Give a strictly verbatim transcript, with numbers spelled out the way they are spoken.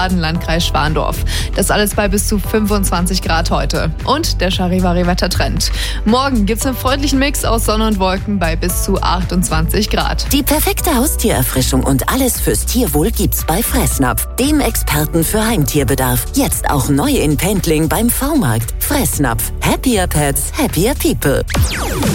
Baden, Landkreis Schwandorf. Das alles bei bis zu fünfundzwanzig Grad heute. Und der Charivari-Wettertrend. Morgen gibt's einen freundlichen Mix aus Sonne und Wolken bei bis zu achtundzwanzig Grad. Die perfekte Haustiererfrischung und alles fürs Tierwohl gibt's bei Fressnapf, dem Experten für Heimtierbedarf. Jetzt auch neu in Pendling beim V-Markt. Fressnapf. Happier Pets, happier people.